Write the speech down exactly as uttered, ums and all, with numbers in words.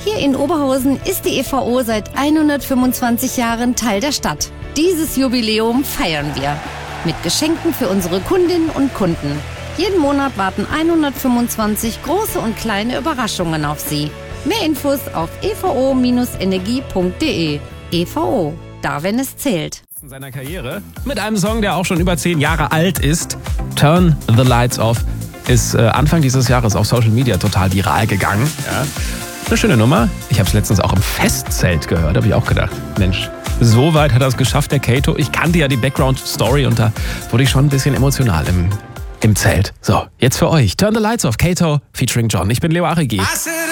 Hier in Oberhausen ist die E V O seit hundertfünfundzwanzig Jahren Teil der Stadt. Dieses Jubiläum feiern wir mit Geschenken für unsere Kundinnen und Kunden. Jeden Monat warten hundertfünfundzwanzig große und kleine Überraschungen auf Sie. Mehr Infos auf e v o Bindestrich energie punkt de. E V O, da wenn es zählt. In seiner Karriere mit einem Song, der auch schon über zehn Jahre alt ist. Turn the Lights Off ist äh, Anfang dieses Jahres auf Social Media total viral gegangen. Ja. Eine schöne Nummer. Ich habe es letztens auch im Festzelt gehört, habe ich auch gedacht. Mensch, so weit hat er es geschafft, der Kato. Ich kannte ja die Background-Story und da wurde ich schon ein bisschen emotional im, im Zelt. So, jetzt für euch. Turn the Lights Off, Kato featuring John. Ich bin Leo Arrigi.